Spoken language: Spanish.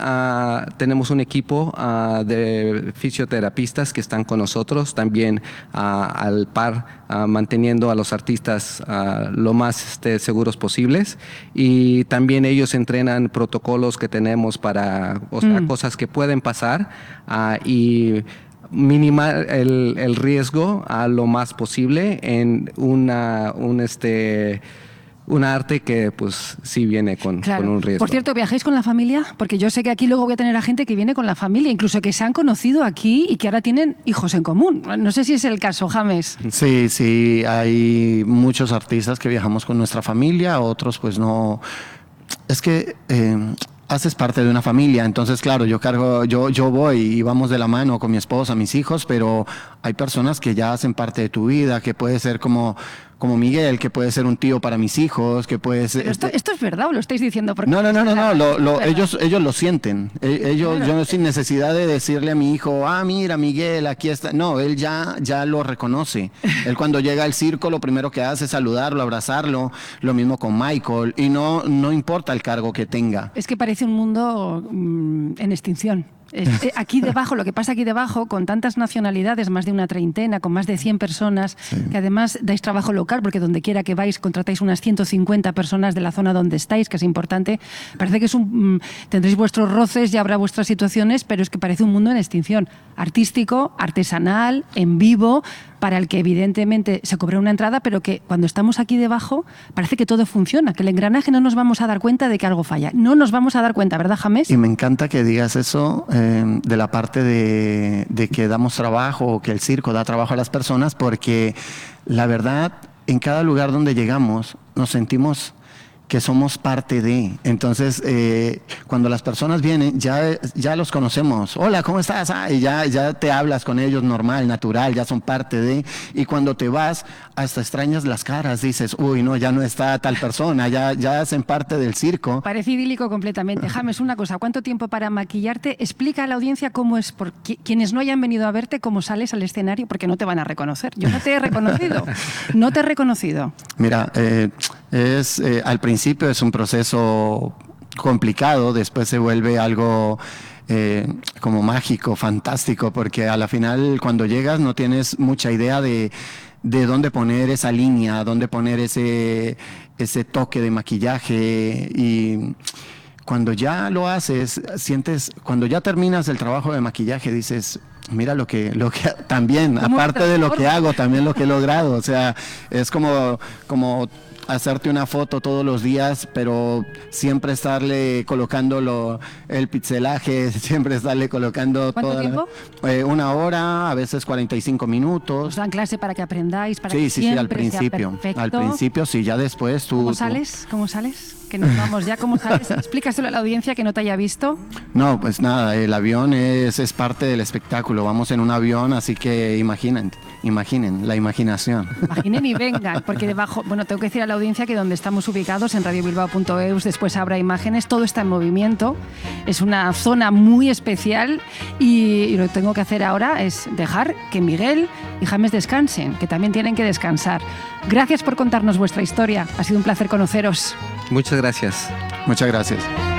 tenemos un equipo de fisioterapistas que están con nosotros, también al par, manteniendo a los artistas lo más seguros posibles, y también ellos entrenan protocolos que tenemos para cosas que pueden pasar y minimar el riesgo a lo más posible en un arte que pues sí viene con un riesgo. Por cierto, ¿viajáis con la familia? Porque yo sé que aquí luego voy a tener a gente que viene con la familia, incluso que se han conocido aquí y que ahora tienen hijos en común. No sé si es el caso, James. Sí, hay muchos artistas que viajamos con nuestra familia, otros pues no. Es que haces parte de una familia, entonces claro, yo voy y vamos de la mano con mi esposa, mis hijos, pero hay personas que ya hacen parte de tu vida, que puede ser como Miguel, que puede ser un tío para mis hijos, que puede ser... ¿Esto es verdad o lo estáis diciendo? Porque No, ellos lo sienten. Yo sin necesidad de decirle a mi hijo, mira, Miguel, aquí está. No, él ya lo reconoce. Él cuando llega al circo, lo primero que hace es saludarlo, abrazarlo. Lo mismo con Michael. Y no importa el cargo que tenga. Es que parece un mundo en extinción. Aquí debajo, lo que pasa aquí debajo, con tantas nacionalidades, más de una treintena, con más de 100 personas, que además dais trabajo local, porque donde quiera que vais contratáis unas 150 personas de la zona donde estáis, que es importante. Parece que tendréis vuestros roces y habrá vuestras situaciones, pero es que parece un mundo en extinción. Artístico, artesanal, en vivo, para el que evidentemente se cobra una entrada, pero que cuando estamos aquí debajo parece que todo funciona, que el engranaje no nos vamos a dar cuenta de que algo falla. No nos vamos a dar cuenta, ¿verdad, James? Y me encanta que digas eso de la parte de que damos trabajo o que el circo da trabajo a las personas, porque la verdad, en cada lugar donde llegamos nos sentimos que somos parte de. Entonces, cuando las personas vienen, ya los conocemos. Hola, ¿cómo estás? Y ya te hablas con ellos normal, natural, ya son parte de. Y cuando te vas, hasta extrañas las caras. Dices, uy, no, ya no está tal persona, ya hacen parte del circo. Parece idílico completamente. James, una cosa, ¿cuánto tiempo para maquillarte? Explica a la audiencia cómo es, por quienes no hayan venido a verte, cómo sales al escenario, porque no te van a reconocer. Yo no te he reconocido. No te he reconocido. Mira, al principio es un proceso complicado, después se vuelve algo como mágico, fantástico, porque a la final cuando llegas no tienes mucha idea de dónde poner esa línea, dónde poner ese toque de maquillaje, y cuando ya lo haces, cuando ya terminas el trabajo de maquillaje, dices, mira lo que también, aparte de lo que hago, también lo que he logrado. O sea, es como hacerte una foto todos los días, pero siempre estarle colocando el pixelaje, siempre estarle colocando... ¿Cuánto tiempo? 1 hora, a veces 45 minutos. ¿Os dan clase para que aprendáis? Para que Sí, al principio. Al principio, sí, ya después tú... ¿Cómo sales? Que nos vamos ya, ¿cómo sales? Explícaselo a la audiencia que no te haya visto. No, pues nada, el avión es parte del espectáculo. Vamos en un avión, así que imaginen la imaginación. Imaginen y vengan, porque debajo, tengo que decir a la audiencia que donde estamos ubicados, en radiobilbao.eus, después habrá imágenes, todo está en movimiento. Es una zona muy especial y lo que tengo que hacer ahora es dejar que Miguel y James descansen, que también tienen que descansar. Gracias por contarnos vuestra historia. Ha sido un placer conoceros. Muchas gracias. Muchas gracias.